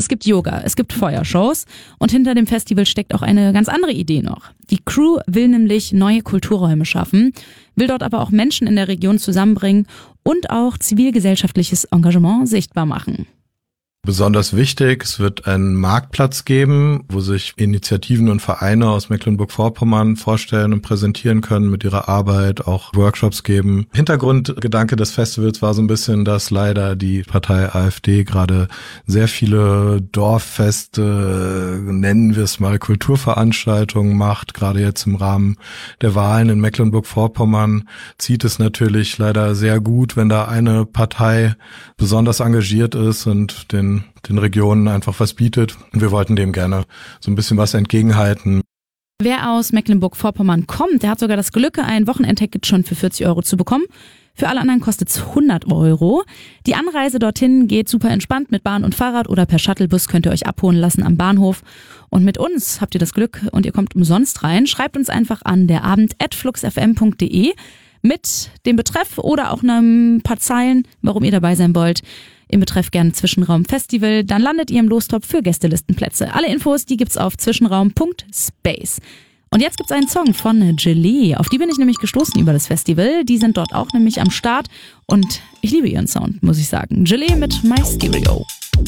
gibt Yoga, es gibt Feuershows und hinter dem Festival steckt auch eine ganz andere Idee noch. Die Crew will nämlich neue Kulturräume schaffen, will dort aber auch Menschen in der Region zusammenbringen und auch zivilgesellschaftliches Engagement sichtbar machen. Besonders wichtig, es wird einen Marktplatz geben, wo sich Initiativen und Vereine aus Mecklenburg-Vorpommern vorstellen und präsentieren können mit ihrer Arbeit, auch Workshops geben. Hintergrundgedanke des Festivals war so ein bisschen, dass leider die Partei AfD gerade sehr viele Dorffeste, nennen wir es mal Kulturveranstaltungen macht. Gerade jetzt im Rahmen der Wahlen in Mecklenburg-Vorpommern zieht es natürlich leider sehr gut, wenn da eine Partei besonders engagiert ist und den Regionen einfach was bietet. Und wir wollten dem gerne so ein bisschen was entgegenhalten. Wer aus Mecklenburg-Vorpommern kommt, der hat sogar das Glück, ein Wochenendticket schon für 40 € zu bekommen. Für alle anderen kostet es 100 €. Die Anreise dorthin geht super entspannt mit Bahn und Fahrrad oder per Shuttlebus könnt ihr euch abholen lassen am Bahnhof. Und mit uns habt ihr das Glück und ihr kommt umsonst rein. Schreibt uns einfach an derabend@fluxfm.de mit dem Betreff oder auch ein paar Zeilen, warum ihr dabei sein wollt. Im Betreff gerne Zwischenraum Festival, dann landet ihr im Lostopf für Gästelistenplätze. Alle Infos, die gibt's auf zwischenraum.space. Und jetzt gibt's einen Song von Gelee. Auf die bin ich nämlich gestoßen über das Festival. Die sind dort auch nämlich am Start und ich liebe ihren Sound, muss ich sagen. Gelee mit My Stereo.